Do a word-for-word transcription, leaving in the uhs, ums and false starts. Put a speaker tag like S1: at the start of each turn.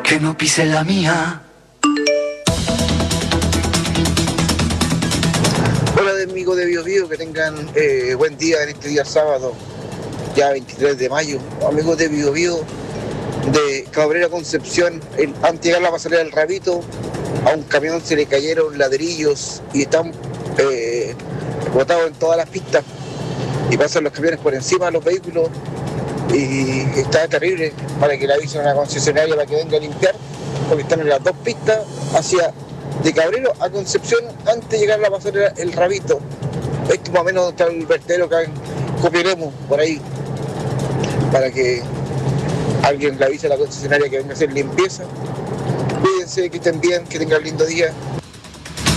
S1: que no pise la mía.
S2: Hola de amigos de Bio Bio, que tengan eh, buen día en este día sábado, ya veintitrés de mayo. Amigos de Bio Bio, de Cabrera Concepción, en, antes de llegar a la pasarela del Rabito, a un camión se le cayeron ladrillos y están eh, botados en todas las pistas y pasan los camiones por encima de los vehículos y está terrible, para que le avisen a la concesionaria para que venga a limpiar, porque están en las dos pistas hacia de Cabrero a Concepción antes de llegar a la pasarela el Rabito. Esto más o menos está el vertedero que copiaremos por ahí, para que alguien le avise a la concesionaria que venga a hacer limpieza. Cuídense, que estén bien, que tengan lindo día.